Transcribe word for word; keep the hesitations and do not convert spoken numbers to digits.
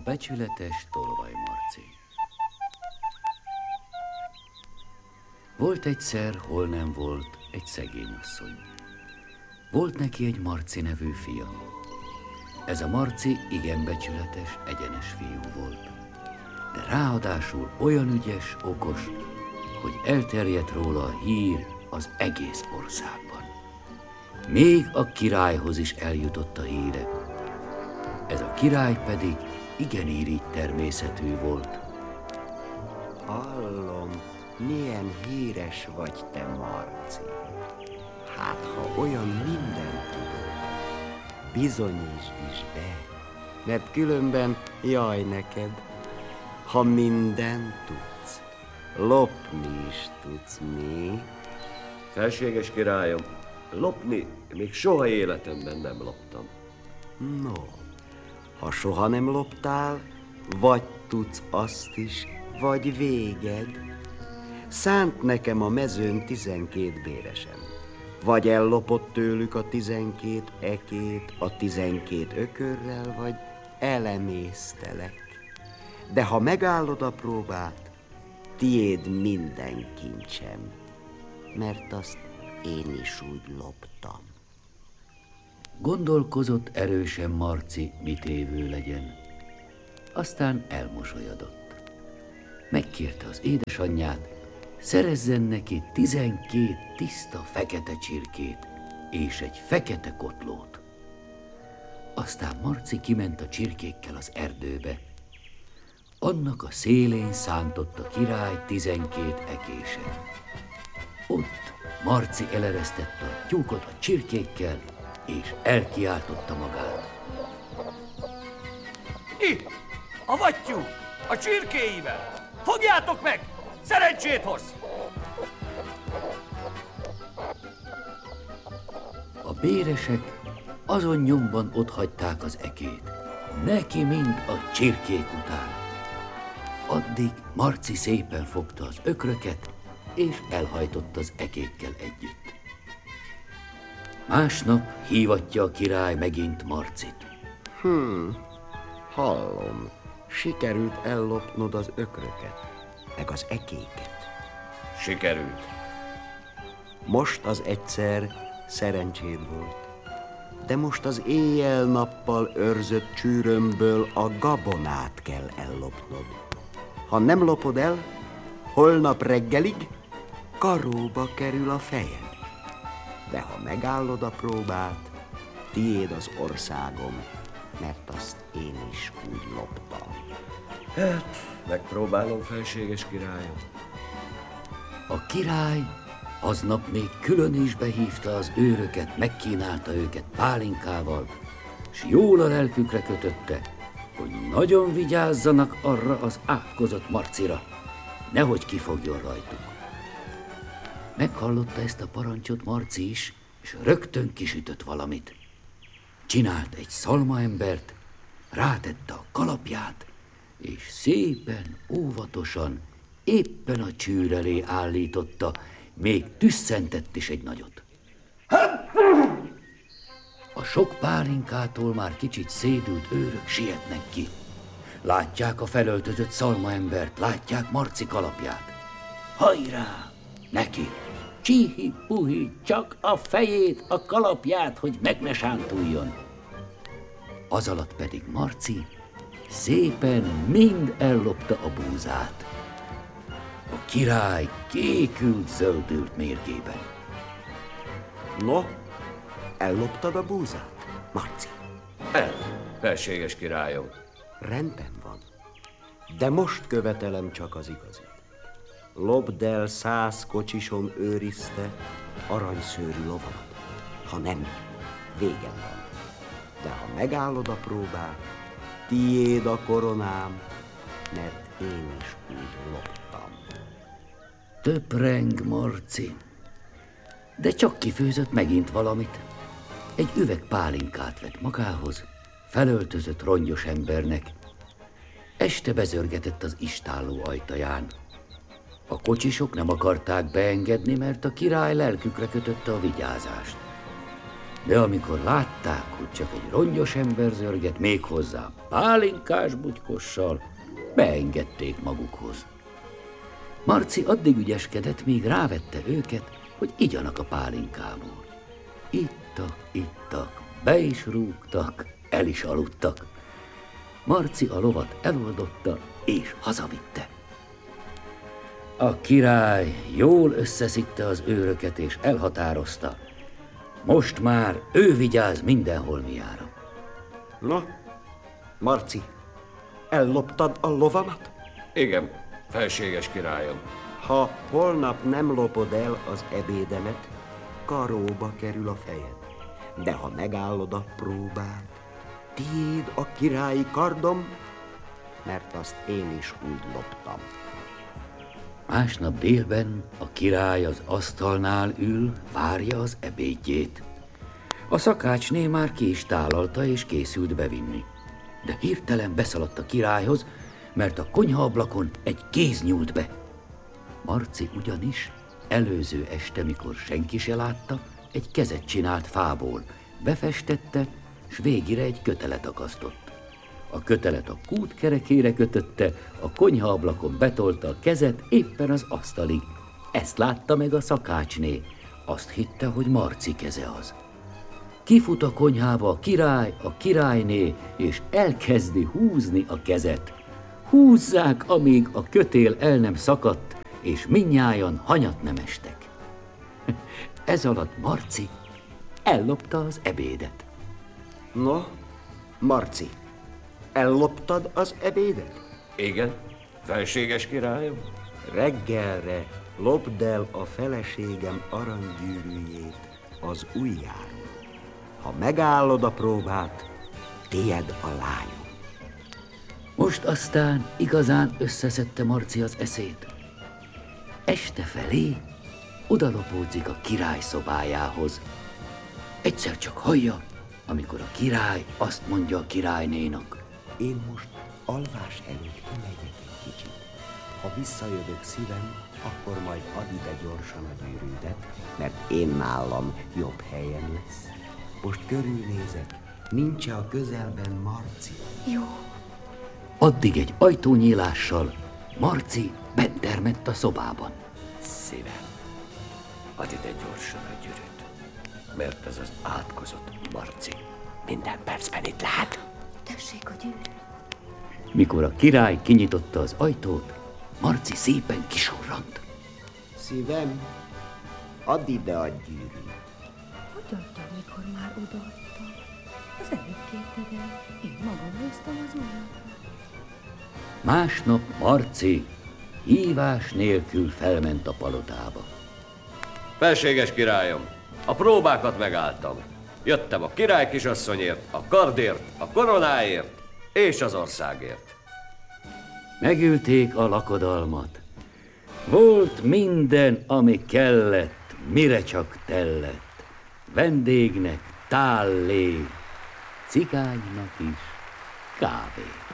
becsületes Tolvaj Marci. Volt egyszer, hol nem volt, egy szegény asszony. Volt neki egy Marci nevű fia. Ez a Marci igen becsületes, egyenes fiú volt. De ráadásul olyan ügyes, okos, hogy elterjedt róla a hír az egész országban. Még a királyhoz is eljutott a híre. Ez a király pedig igen irigy természetű volt. Hallom, milyen híres vagy te, Marci. Hát, ha olyan mindent tudod, bizonyítsd is be, mert különben jaj neked, ha mindent tudsz, lopni is tudsz, mi? Felséges királyom, lopni még soha életemben nem loptam. No, ha soha nem loptál, vagy tudsz azt is, vagy véged. Szánt nekem a mezőn tizenkét béresem. Vagy ellopott tőlük a tizenkét ekét a tizenkét ökörrel, vagy elemésztelek. De ha megállod a próbát, tiéd minden kincsem, mert azt én is úgy loptam. Gondolkozott erősen Marci, mit évő legyen. Aztán elmosolyodott. Megkérte az édesanyját, szerezzen neki tizenkét tiszta fekete csirkét és egy fekete kotlót. Aztán Marci kiment a csirkékkel az erdőbe. Annak a szélén szántott a király tizenkét ekése. Ott Marci eleresztette a tyúkot a csirkékkel, és elkiáltotta magát. Itt, a vattyú, a csirkéivel! Fogjátok meg! Szerencsét hoz! A béresek azon nyomban otthagyták az ekét. Neki mind a csirkék után. Addig Marci szépen fogta az ökröket, és elhajtott az ekékkel együtt. Másnap hívatja a király megint Marcit. Hmm, hallom, sikerült ellopnod az ökröket, meg az ekéket. Sikerült. Most az egyszer szerencséd volt, de most az éjjel-nappal őrzött csűrömből a gabonát kell ellopnod. Ha nem lopod el, holnap reggelig karóba kerül a fejed. De ha megállod a próbát, tiéd az országom, mert azt én is úgy loptam. Hát, megpróbálom, felséges királyom. A király aznap még külön is behívta az őröket, megkínálta őket pálinkával, s jól a lelkükre kötötte, hogy nagyon vigyázzanak arra az átkozott Marcira, nehogy kifogjon rajtuk. Meghallotta ezt a parancsot Marci is, és rögtön kisütött valamit. Csinált egy szalmaembert, rátette a kalapját, és szépen, óvatosan, éppen a csűr elé állította, még tüsszentett is egy nagyot. A sok pálinkától már kicsit szédült őrök sietnek ki. Látják a felöltözött szalmaembert, látják Marci kalapját. Hajrá! Neki! Csihi-puhi, csak a fejét, a kalapját, hogy meg ne sántuljon. Az alatt pedig Marci szépen mind ellopta a búzát. A király kékült, zöldült mérgében. No, elloptad a búzát, Marci? El, felséges királyom. Rendben van, de most követelem csak az igazit. Lopd el száz kocsisom őrizte aranyszőrű lovamat. Ha nem, végem van. De ha megállod a próbát, tiéd a koronám, mert én is úgy loptam. Töpreng Marci, de csak kifőzött megint valamit. Egy üveg pálinkát vett magához, felöltözött rongyos embernek. Este bezörgetett az istálló ajtaján. A kocsisok nem akarták beengedni, mert a király lelkükre kötötte a vigyázást. De amikor látta, látták, hogy csak egy rongyos ember zörget, méghozzá pálinkás butykossal, beengedték magukhoz. Marci addig ügyeskedett, míg rávette őket, hogy igyanak a pálinkából. Ittak, ittak, be is rúgtak, el is aludtak. Marci a lovat eloldotta és hazavitte. A király jól összeszitte az őröket és elhatározta. Most már ő vigyáz minden holmiára. Na, Marci, elloptad a lovamat? Igen, felséges királyom. Ha holnap nem lopod el az ebédemet, karóba kerül a fejed. De ha megállod a próbát, tiéd a királyi kardom, mert azt én is úgy loptam. Másnap délben a király az asztalnál ül, várja az ebédjét. A szakácsné már ki is tálalta és készült bevinni. De hirtelen beszaladt a királyhoz, mert a konyhaablakon egy kéz nyúlt be. Marci ugyanis előző este, mikor senki se látta, egy kezet csinált fából, befestette, s végére egy kötelet akasztott. A kötelet a kút kerekére kötötte, a konyhaablakon betolta a kezet éppen az asztalig. Ezt látta meg a szakácsné. Azt hitte, hogy Marci keze az. Kifut a konyhába a király, a királyné, és elkezdi húzni a kezet. Húzzák, amíg a kötél el nem szakadt, és mindnyájan hanyat nem estek. Ez alatt Marci ellopta az ebédet. No, Marci, elloptad az ebédet? Igen, felséges királyom. Reggelre lopd el a feleségem aranygyűrűjét az ujjáról. Ha megállod a próbát, tied a lányom. Most aztán igazán összeszedte Marci az eszét. Este felé odalopódzik a király szobájához. Egyszer csak hallja, amikor a király azt mondja a királynénak. Én most alvás előtt kimegyek egy kicsit. Ha visszajövök szívem, akkor majd add ide gyorsan a gyűrűdet, mert én nálam jobb helyen lesz. Most körülnézek, nincs a közelben Marci. Jó. Addig egy ajtónyílással Marci bentermett a szobában. Szívem, add ide gyorsan a gyűrűt, mert ez az átkozott Marci minden percben itt lát. Tessék a gyűrű. Mikor a király kinyitotta az ajtót, Marci szépen kisurrant. Szívem, add ide a gyűrűt. Hogy adjam, mikor már odaadtam? Az előbb kérted el. Én magam hoztam az ujjamra. Másnap Marci hívás nélkül felment a palotába. Felséges királyom, a próbákat megálltam. Jöttem a király kisasszonyért, a kardért, a koronáért és az országért. Megülték a lakodalmat. Volt minden, ami kellett, mire csak tellett. Vendégnek tállé, cigánynak is kávé.